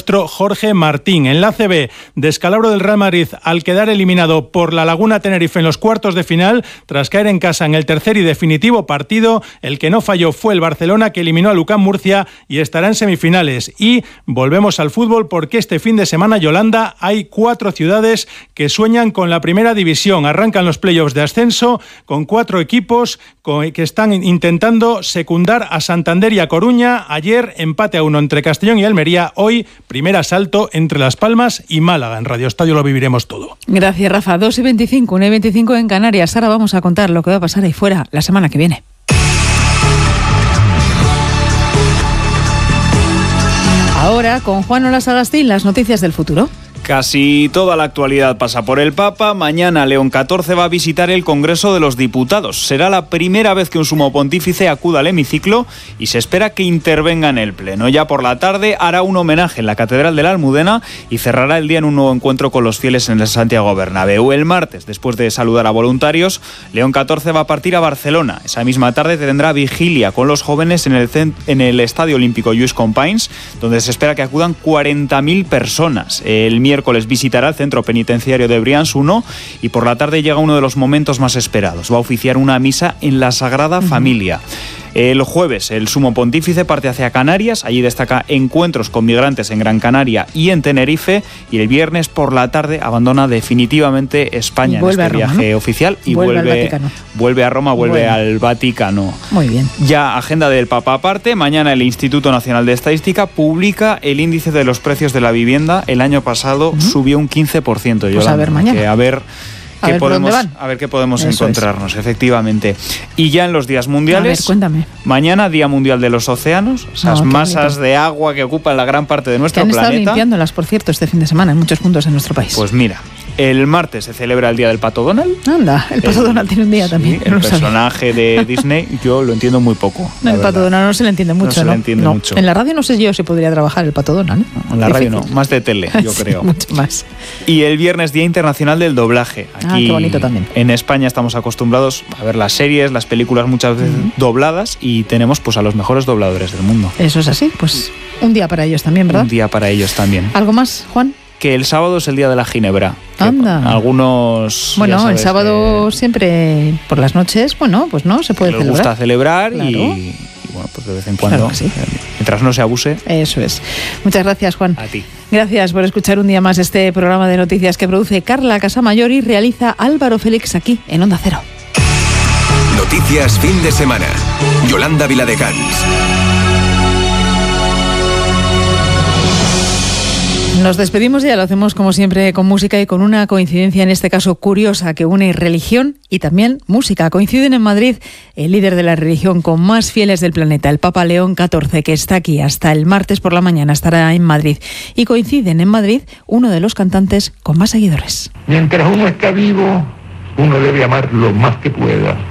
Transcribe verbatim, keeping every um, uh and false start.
nuestro Jorge Martín. En la A C B, descalabro del Real Madrid al quedar eliminado por la Laguna Tenerife en los cuartos de final, tras caer en casa en el tercer y definitivo partido. El que no falló fue el Barcelona, que eliminó a Lucán Murcia y estará en semifinales. Y volvemos al fútbol porque este fin de semana, Yolanda, hay cuatro ciudades que sueñan con la primera división. Arrancan los playoffs de ascenso con cuatro equipos que están intentando secundar a Santander y a Coruña. Ayer empate a uno entre Castellón y Almería. Hoy primer asalto entre Las Palmas y Málaga. En Radio Estadio lo viviremos todo. Gracias, Rafa. dos y veinticinco, una y veinticinco en Canarias. Ahora vamos a contar lo que va a pasar ahí fuera la semana que viene. Ahora con Juan Olas Agustín, las noticias del futuro. Casi toda la actualidad pasa por el Papa. Mañana León catorce va a visitar el Congreso de los Diputados. Será la primera vez que un sumo pontífice acuda al hemiciclo y se espera que intervenga en el Pleno. Ya por la tarde hará un homenaje en la Catedral de la Almudena y cerrará el día en un nuevo encuentro con los fieles en el Santiago Bernabéu. El martes, después de saludar a voluntarios, León catorce va a partir a Barcelona. Esa misma tarde tendrá vigilia con los jóvenes en el, cent- en el Estadio Olímpico Lluís Companys, donde se espera que acudan cuarenta mil personas. El miércoles visitará el centro penitenciario de Brians uno y por la tarde llega uno de los momentos más esperados. Va a oficiar una misa en la Sagrada Familia. El jueves el sumo pontífice parte hacia Canarias, allí destaca encuentros con migrantes en Gran Canaria y en Tenerife, y el viernes por la tarde abandona definitivamente España en este Roma, viaje ¿no? oficial y vuelve, vuelve, vuelve a Roma, vuelve bueno. al Vaticano. Muy bien. Ya agenda del Papa aparte, mañana el Instituto Nacional de Estadística publica el índice de los precios de la vivienda. El año pasado uh-huh. subió un quince por ciento. Pues a ver mañana. Que a ver... A ¿Qué ver, podemos, a ver qué podemos Eso encontrarnos, es. efectivamente. Y ya en los días mundiales, a ver, cuéntame. Mañana Día Mundial de los Océanos, esas oh, masas bonito. de agua que ocupan la gran parte de nuestro que han planeta. Estado limpiándolas, por cierto, este fin de semana en muchos puntos de nuestro país. Pues mira, el martes se celebra el Día del Pato Donald. Anda, el Pato el, Donald tiene un día sí, también. El no personaje de Disney, yo lo entiendo muy poco. No, el Pato Donald no se le entiende mucho, no se ¿no? le entiende no. mucho. En la radio no sé yo si podría trabajar el Pato Donald. No, en la Difícil. radio no, más de tele, yo sí, creo. Mucho más. Y el viernes Día Internacional del Doblaje. Aquí, ah, qué bonito también. En España estamos acostumbrados a ver las series, las películas muchas veces uh-huh. dobladas, y tenemos pues a los mejores dobladores del mundo. Eso es así, pues un día para ellos también, ¿verdad? Un día para ellos también. ¿Algo más, Juan? Que el sábado es el día de la ginebra. Anda. Algunos... Bueno, el sábado que... siempre por las noches, bueno, pues no, se puede les celebrar. gusta celebrar claro. y, y bueno, pues de vez en cuando, claro sí. mientras no se abuse. Eso es. Muchas gracias, Juan. A ti. Gracias por escuchar un día más este programa de noticias que produce Carla Casamayor y realiza Álvaro Félix aquí en Onda Cero. Noticias fin de semana. Yolanda Viladecans. Nos despedimos ya, lo hacemos como siempre con música y con una coincidencia en este caso curiosa que une religión y también música. Coinciden en Madrid el líder de la religión con más fieles del planeta, el Papa León catorce, que está aquí hasta el martes por la mañana, estará en Madrid. Y coinciden en Madrid uno de los cantantes con más seguidores. Mientras uno está vivo, uno debe amar lo más que pueda.